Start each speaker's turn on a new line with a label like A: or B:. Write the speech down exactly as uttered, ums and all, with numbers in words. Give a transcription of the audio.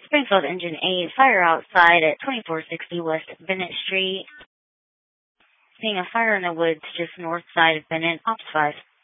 A: Springfield Engine eight, fire outside at twenty-four sixty West Bennett Street. Seeing a fire in the woods just north side of Bennett, Ops five.